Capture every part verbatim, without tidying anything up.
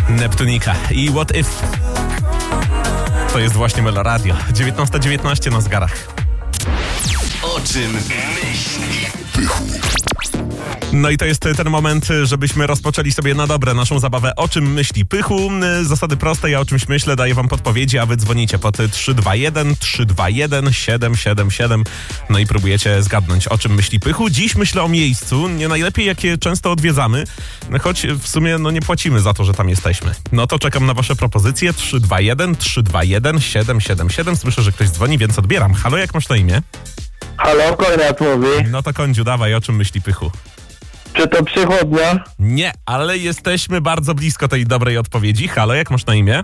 Neptunika i What If. To jest właśnie Melo Radio. dziewiętnasta dziewiętnaście na zegarach. O czym myśli Pychu? No i to jest ten moment, żebyśmy rozpoczęli sobie na dobre naszą zabawę O czym myśli Pychu. Zasady proste, ja o czymś myślę, daję wam podpowiedzi, a wy dzwonicie pod trzy dwa jeden trzy dwa jeden siedem siedem siedem. No i próbujecie zgadnąć, o czym myśli Pychu. Dziś myślę o miejscu, nie najlepiej jakie często odwiedzamy, choć w sumie no nie płacimy za to, że tam jesteśmy. No to czekam na wasze propozycje. trzy dwa jeden trzy dwa jeden siedem siedem siedem. Słyszę, że ktoś dzwoni, więc odbieram. Halo, jak masz na imię? Halo, Konrad mówi. No to Kondziu, dawaj, o czym myśli Pychu? Czy to przychodnia? Nie, ale jesteśmy bardzo blisko tej dobrej odpowiedzi. Halo, jak masz na imię?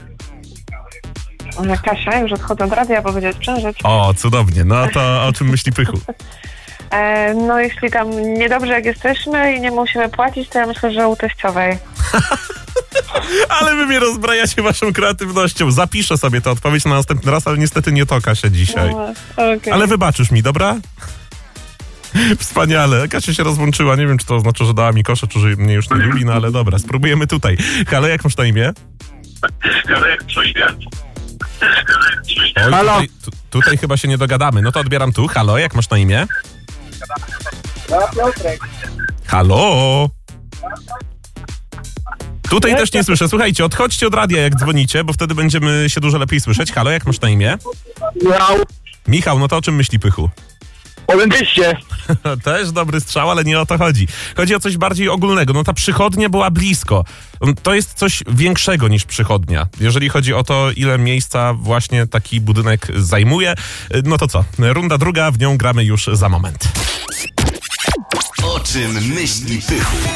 Kasia, już odchodzę od radia, powiedzieć przężyć. O, cudownie. No to o czym myśli Pychu? E, no jeśli tam niedobrze jak jesteśmy i nie musimy płacić, to ja myślę, że u teściowej. Ale wy mnie rozbrajacie waszą kreatywnością. Zapiszę sobie tę odpowiedź na następny raz, ale niestety nie to, Kasia, dzisiaj. No, okay. Ale wybaczysz mi, dobra? Wspaniale. Kasia się rozłączyła. Nie wiem, czy to oznacza, że dała mi kosze, czy że mnie już nie lubi, no ale dobra, spróbujemy tutaj. Halo, jak masz na imię? Halo, jak masz na imię? Oj, Halo. tutaj, tu, tutaj chyba się nie dogadamy. No to odbieram tu. Halo, jak masz na imię? Halo? Tutaj też nie słyszę. Słuchajcie, odchodźcie od radia, jak dzwonicie, bo wtedy będziemy się dużo lepiej słyszeć. Halo, jak masz na imię? Miał. Michał, no to o czym myśli Pychu? O dentyście. Też dobry strzał, ale nie o to chodzi. Chodzi o coś bardziej ogólnego. No ta przychodnia była blisko. To jest coś większego niż przychodnia. Jeżeli chodzi o to, ile miejsca właśnie taki budynek zajmuje, no to co? Runda druga, w nią gramy już za moment. O czym myśli Pychu?